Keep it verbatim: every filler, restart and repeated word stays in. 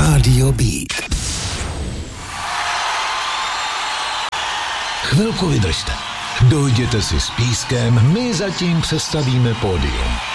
Rádio Beat. Chvilku vydržte. Dojděte si s pískem, my zatím přestavíme pódium.